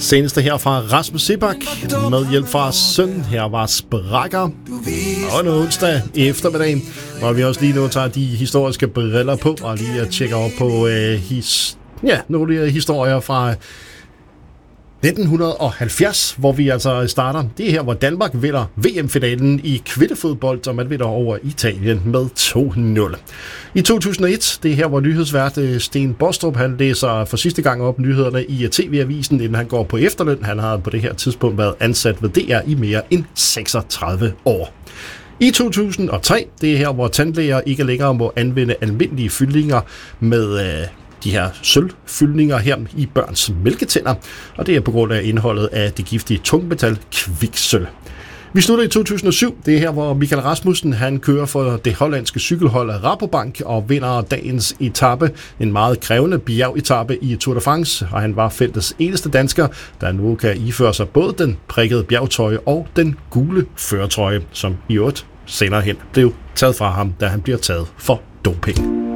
Seneste her fra Rasmus Seebach med hjælp fra søn. Her var Sprækker. Og en onsdag eftermiddag, hvor vi også lige nu tager de historiske briller på og lige tjekker op på nogle historier fra 1970, hvor vi altså starter. Det er her, hvor Danmark vinder VM-finalen i kvindefodbold, og man vinder over Italien med 2-0. I 2001, det er her, hvor nyhedsvært Sten Bostrup, han læser for sidste gang op nyhederne i TV-avisen, inden han går på efterløn. Han har på det her tidspunkt været ansat ved DR i mere end 36 år. I 2003, det er her, hvor tandlæger ikke længere må anvende almindelige fyldninger med de her sølvfyldninger her i børns mælketænder, og det er på grund af indholdet af det giftige tungmetal kviksølv. Vi slutter i 2007. Det er her, hvor Michael Rasmussen han kører for det hollandske cykelhold Rabobank og vinder dagens etape. En meget krævende bjergetape i Tour de France, og han var feltets eneste dansker, der nu kan iføre sig både den prikkede bjergtrøje og den gule førertrøje, som i øvrigt senere hen blev taget fra ham, da han bliver taget for doping.